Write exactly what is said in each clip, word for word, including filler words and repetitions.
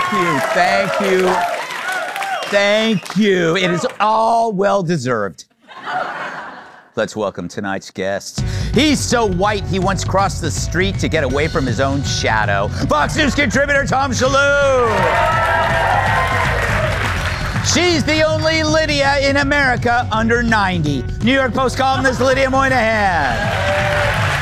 you, thank you, thank you. It is all well-deserved. Let's welcome tonight's guests. He's so white, he once crossed the street to get away from his own shadow. Fox News contributor Tom Shalhoub. She's the only Lydia in America under ninety. New York Post columnist Lydia Moynihan.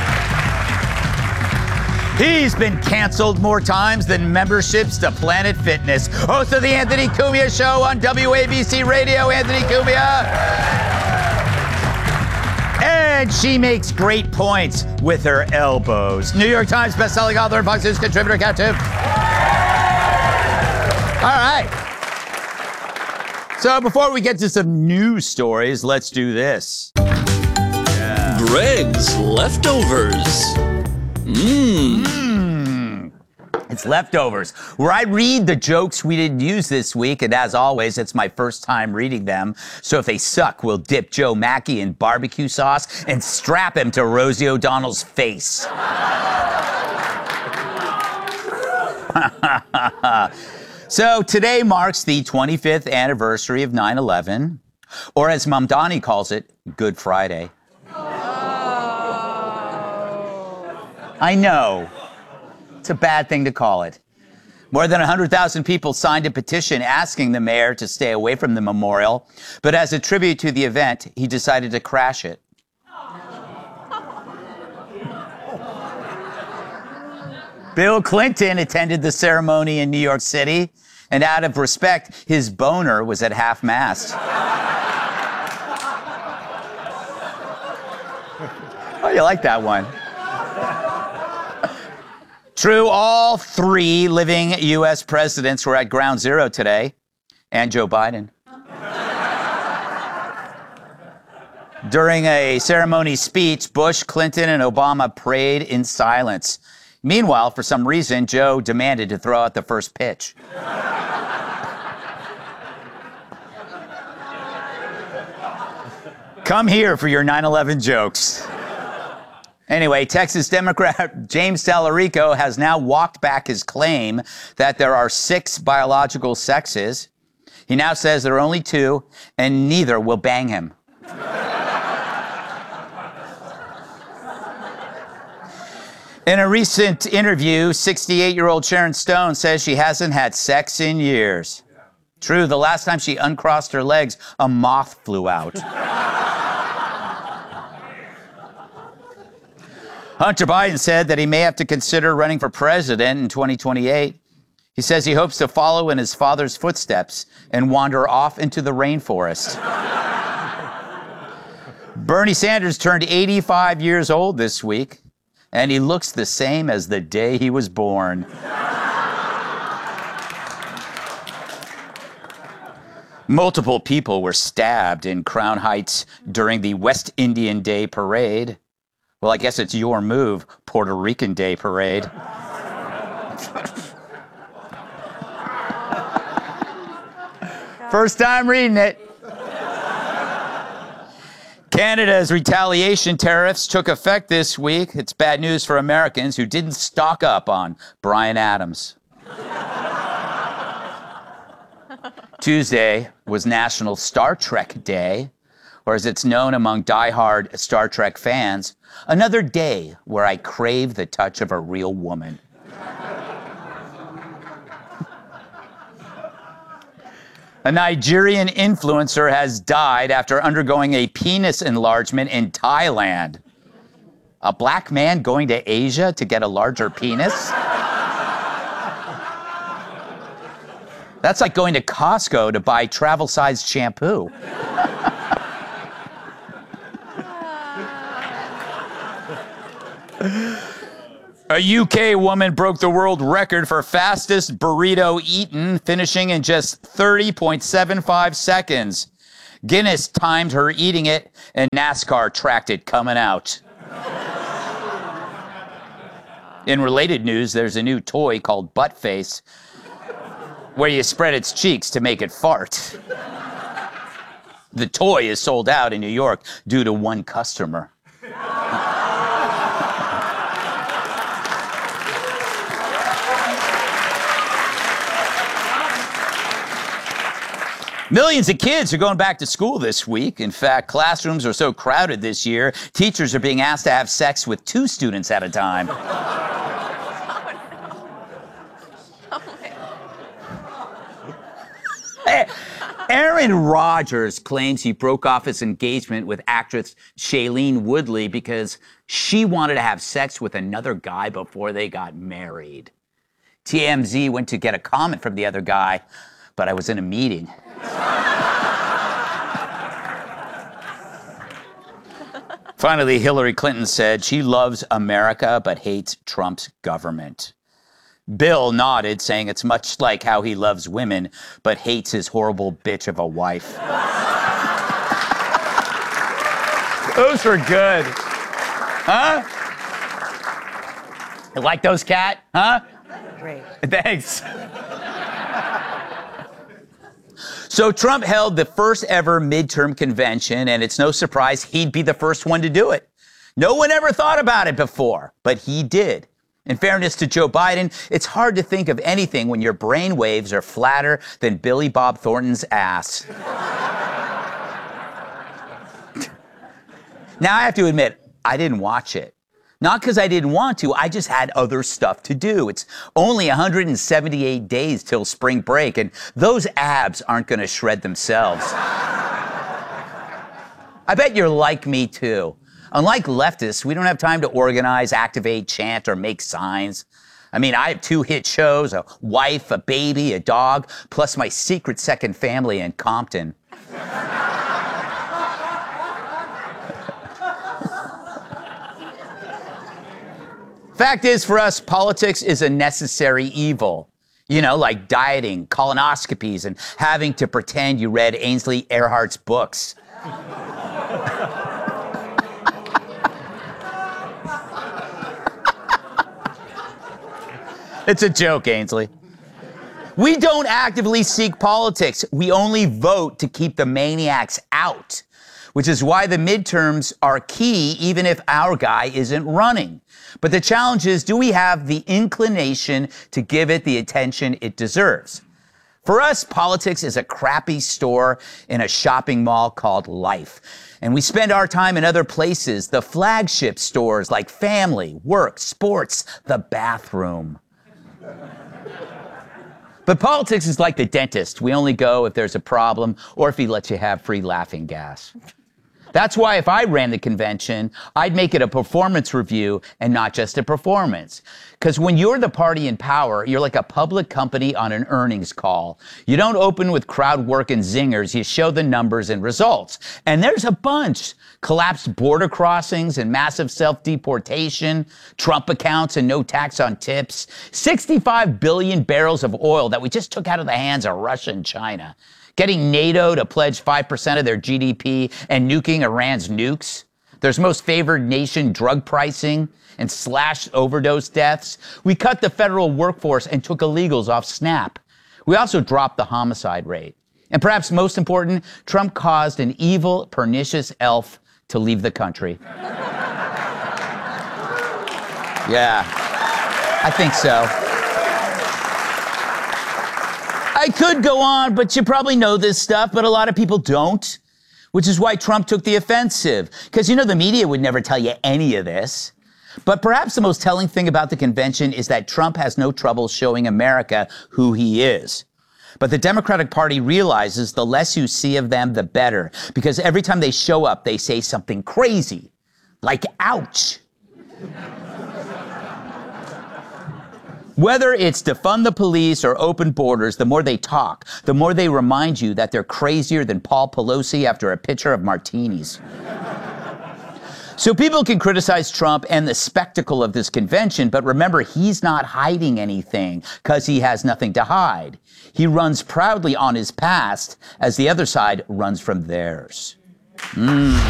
He's been canceled more times than memberships to Planet Fitness. Host of the Anthony Cumia Show on W A B C Radio, Anthony Cumia. And she makes great points with her elbows. New York Times bestselling author and Fox News contributor, Kat Timpf. All right. So before we get to some news stories, let's do this. Yeah. Greg's Leftovers. Mmm. Mmm. It's Leftovers, where I read the jokes we didn't use this week, and as always, it's my first time reading them. So if they suck, we'll dip Joe Mackey in barbecue sauce and strap him to Rosie O'Donnell's face. So today marks the twenty-fifth anniversary of nine eleven, or as Mamdani calls it, Good Friday. I know. It's a bad thing to call it. More than one hundred thousand people signed a petition asking the mayor to stay away from the memorial, but as a tribute to the event, he decided to crash it. Bill Clinton attended the ceremony in New York City, and out of respect, his boner was at half-mast. Oh, you like that one. True, all three living U S presidents were at Ground Zero today, and Joe Biden. During a ceremony speech, Bush, Clinton, and Obama prayed in silence. Meanwhile, for some reason, Joe demanded to throw out the first pitch. Come here for your nine eleven jokes. Anyway, Texas Democrat James Tallarico has now walked back his claim that there are six biological sexes. He now says there are only two, and neither will bang him. In a recent interview, sixty-eight-year-old Sharon Stone says she hasn't had sex in years. True, the last time she uncrossed her legs, a moth flew out. Hunter Biden said that he may have to consider running for president in twenty twenty-eight. He says he hopes to follow in his father's footsteps and wander off into the rainforest. Bernie Sanders turned eighty-five years old this week, and he looks the same as the day he was born. Multiple people were stabbed in Crown Heights during the West Indian Day Parade. Well, I guess it's your move, Puerto Rican Day Parade. First time reading it. Canada's retaliation tariffs took effect this week. It's bad news for Americans who didn't stock up on Bryan Adams. Tuesday was National Star Trek Day, or as it's known among diehard Star Trek fans, another day where I crave the touch of a real woman. A Nigerian influencer has died after undergoing a penis enlargement in Thailand. A black man going to Asia to get a larger penis? That's like going to Costco to buy travel-sized shampoo. A U K woman broke the world record for fastest burrito eaten, finishing in just thirty point seven five seconds. Guinness timed her eating it, and NASCAR tracked it coming out. In related news, there's a new toy called Buttface, where you spread its cheeks to make it fart. The toy is sold out in New York due to one customer. Millions of kids are going back to school this week. In fact, classrooms are so crowded this year, teachers are being asked to have sex with two students at a time. Aaron Rodgers claims he broke off his engagement with actress Shailene Woodley because she wanted to have sex with another guy before they got married. T M Z went to get a comment from the other guy, but I was in a meeting. Finally, Hillary Clinton said she loves America but hates Trump's government. Bill nodded, saying it's much like how he loves women, but hates his horrible bitch of a wife. Those were good. Huh? You like those, Kat? Huh? Great. Thanks. So Trump held the first ever midterm convention, and it's no surprise he'd be the first one to do it. No one ever thought about it before, but he did. In fairness to Joe Biden, it's hard to think of anything when your brain waves are flatter than Billy Bob Thornton's ass. Now, I have to admit, I didn't watch it. Not because I didn't want to, I just had other stuff to do. It's only one hundred seventy-eight days till spring break, and those abs aren't going to shred themselves. I bet you're like me, too. Unlike leftists, we don't have time to organize, activate, chant, or make signs. I mean, I have two hit shows, a wife, a baby, a dog, plus my secret second family in Compton. Fact is, for us, politics is a necessary evil. You know, like dieting, colonoscopies, and having to pretend you read Ainsley Earhart's books. It's a joke, Ainsley. We don't actively seek politics. We only vote to keep the maniacs out, which is why the midterms are key, even if our guy isn't running. But the challenge is, do we have the inclination to give it the attention it deserves? For us, politics is a crappy store in a shopping mall called life. And we spend our time in other places, the flagship stores like family, work, sports, the bathroom. But politics is like the dentist. We only go if there's a problem or if he lets you have free laughing gas. That's why if I ran the convention, I'd make it a performance review and not just a performance. Because when you're the party in power, you're like a public company on an earnings call. You don't open with crowd work and zingers. You show the numbers and results. And there's a bunch. Collapsed border crossings and massive self-deportation, Trump accounts and no tax on tips, sixty-five billion barrels of oil that we just took out of the hands of Russia and China. Getting NATO to pledge five percent of their G D P and nuking Iran's nukes. There's most favored nation drug pricing and slashed overdose deaths. We cut the federal workforce and took illegals off SNAP. We also dropped the homicide rate. And perhaps most important, Trump caused an evil, pernicious elf to leave the country. Yeah, I think so. I could go on, but you probably know this stuff, but a lot of people don't, which is why Trump took the offensive. Because, you know, the media would never tell you any of this. But perhaps the most telling thing about the convention is that Trump has no trouble showing America who he is. But the Democratic Party realizes the less you see of them, the better. Because every time they show up, they say something crazy. Like, ouch. Whether it's defund the police or open borders, the more they talk, the more they remind you that they're crazier than Paul Pelosi after a pitcher of martinis. So people can criticize Trump and the spectacle of this convention, but remember, he's not hiding anything because he has nothing to hide. He runs proudly on his past as the other side runs from theirs. Mm.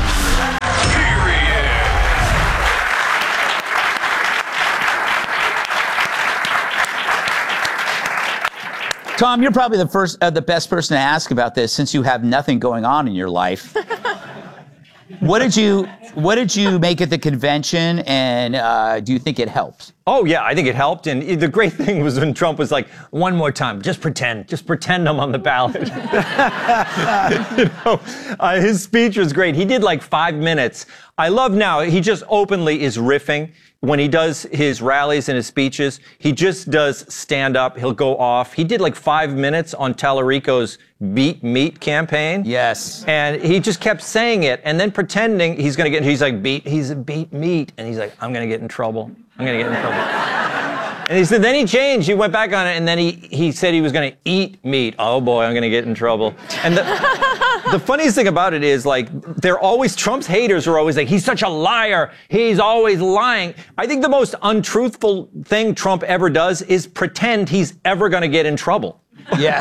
Tom, you're probably the first, uh, the best person to ask about this since you have nothing going on in your life. What did you What did you make at the convention, and uh, do you think it helped? Oh, yeah, I think it helped. And the great thing was when Trump was like, one more time, just pretend, just pretend I'm on the ballot. you know, uh, his speech was great. He did like five minutes. I love now, he just openly is riffing. When he does his rallies and his speeches, he just does stand up. He'll go off. He did like five minutes on Tallarico's Beat Meat campaign. Yes. And he just kept saying it and then pretending he's going to get, he's like, beat, he's a beat meat. And he's like, I'm going to get in trouble. I'm going to get in trouble. And he said, then he changed. He went back on it, and then he, he said he was going to eat meat. Oh, boy, I'm going to get in trouble. And the, the funniest thing about it is, like, they're always, Trump's haters are always like, he's such a liar. He's always lying. I think the most untruthful thing Trump ever does is pretend he's ever going to get in trouble. Yeah.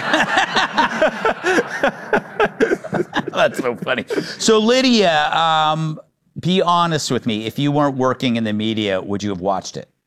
That's so funny. So, Lydia, um, be honest with me. If you weren't working in the media, would you have watched it?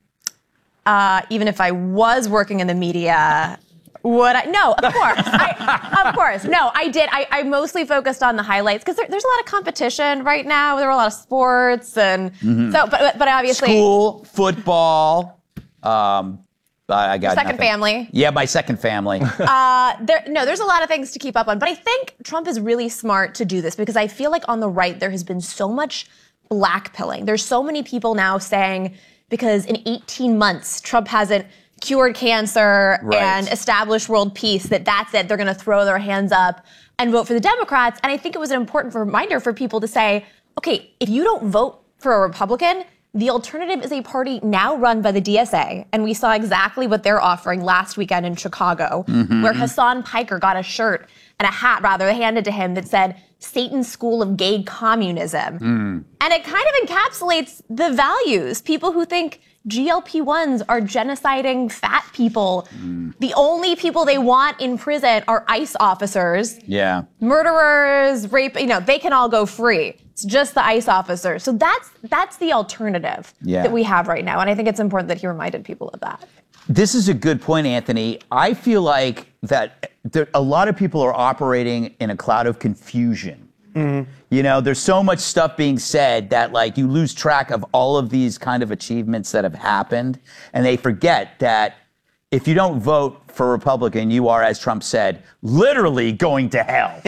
Uh, even if I was working in the media, would I? No, of course. I, of course. No, I did. I, I mostly focused on the highlights because there, there's a lot of competition right now. There were a lot of sports. And mm-hmm. so, but, but obviously. School, football. Um, I, I got second nothing. family. Yeah, my second family. uh, there, no, there's a lot of things to keep up on. But I think Trump is really smart to do this because I feel like on the right, there has been so much blackpilling. There's so many people now saying, because in eighteen months, Trump hasn't cured cancer right. and established world peace, that that's it. They're going to throw their hands up and vote for the Democrats. And I think it was an important reminder for people to say, okay, if you don't vote for a Republican, the alternative is a party now run by the D S A. And we saw exactly what they're offering last weekend in Chicago, mm-hmm. where Hassan Piker got a shirt and a hat, rather, handed to him that said, Satan's School of Gay Communism. Mm. And it kind of encapsulates the values. People who think G L P ones are genociding fat people. Mm. The only people they want in prison are ICE officers. Yeah. Murderers, rape, you know, they can all go free. It's just the ICE officers. So that's that's the alternative yeah. that we have right now. And I think it's important that he reminded people of that. This is a good point, Anthony. I feel like that there, a lot of people are operating in a cloud of confusion. Mm-hmm. You know, there's so much stuff being said that, like, you lose track of all of these kind of achievements that have happened, and they forget that if you don't vote for Republican, you are, as Trump said, literally going to hell.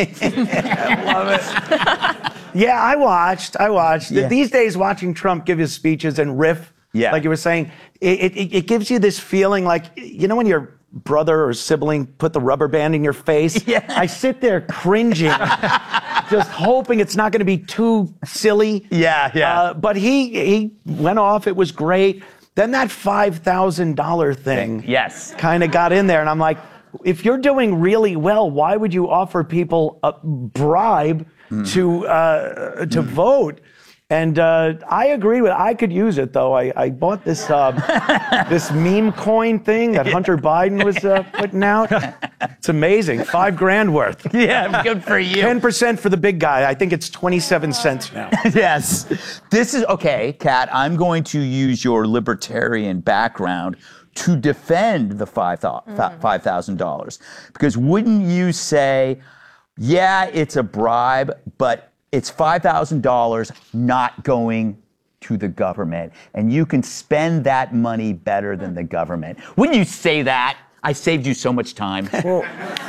I love it. Yeah, I watched. I watched. Yeah. These days, watching Trump give his speeches and riff, yeah. like you were saying, it, it, it gives you this feeling like, you know, when your brother or sibling put the rubber band in your face? Yeah. I sit there cringing, just hoping it's not going to be too silly. Yeah, yeah. Uh, but he he went off. It was great. Then that five thousand dollars thing yes. kind of got in there. And I'm like, if you're doing really well, why would you offer people a bribe mm. to uh, to mm. vote? And uh, I agree with, I could use it though. I, I bought this uh, this meme coin thing that Hunter Biden was uh, putting out. It's amazing, five grand worth. Yeah, good for you. ten percent for the big guy. I think it's twenty-seven cents now. Yes. This is, okay, Kat, I'm going to use your libertarian background to defend the five thousand dollars. Because wouldn't you say, yeah, it's a bribe, but it's five thousand dollars not going to the government, and you can spend that money better than the government. Wouldn't you say that? I saved you so much time. Well,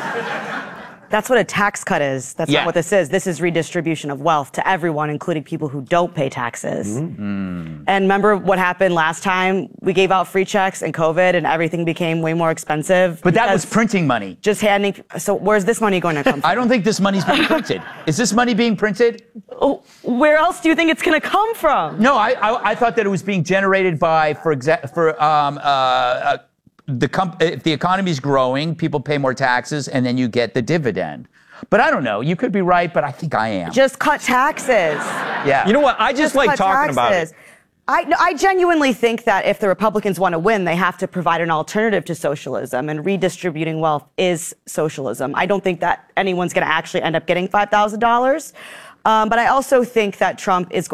that's what a tax cut is. That's yeah. not what this is. This is redistribution of wealth to everyone, including people who don't pay taxes. Mm-hmm. And remember what happened last time? We gave out free checks in COVID and everything became way more expensive. But that was printing money. Just handing, so where's this money going to come from? I don't think this money's being printed. Is this money being printed? Oh, where else do you think it's going to come from? No, I, I I thought that it was being generated by, for exa- for um uh, uh the comp- if the economy's growing, people pay more taxes, and then you get the dividend. But I don't know. You could be right, but I think I am. Just cut taxes. Yeah. You know what? I just, just like talking taxes. about it. I, no, I genuinely think that if the Republicans want to win, they have to provide an alternative to socialism, and redistributing wealth is socialism. I don't think that anyone's going to actually end up getting five thousand dollars. Um, but I also think that Trump is